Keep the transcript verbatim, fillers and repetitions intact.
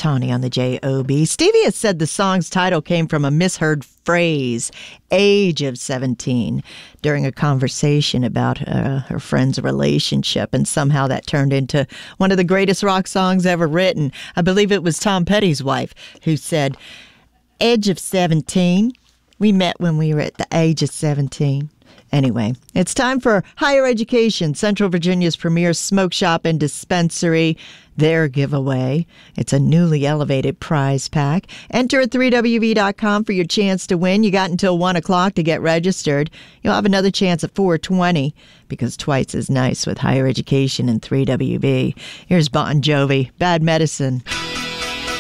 Tawny on the J O B. Stevie has said the song's title came from a misheard phrase, age of seventeen, during a conversation about uh, her friend's relationship, and somehow that turned into one of the greatest rock songs ever written. I believe it was Tom Petty's wife who said, age of seventeen. We met when we were at the age of seventeen. Anyway, it's time for Higher Education, Central Virginia's premier smoke shop and dispensary, their giveaway. It's a newly elevated prize pack. Enter at three W V dot com for your chance to win. You got until one o'clock to get registered. You'll have another chance at four twenty because twice as nice with Higher Education and three W V. Here's Bon Jovi, Bad Medicine.